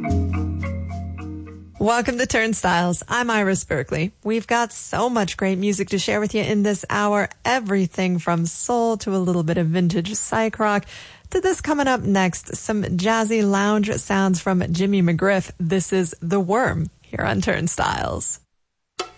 Welcome to Turnstiles. I'm Iris Berkeley. We've got so much great music to share with you in this hour. Everything from soul to a little bit of vintage psych rock to this coming up next, some jazzy lounge sounds from Jimmy McGriff. This is The Worm here on Turnstiles.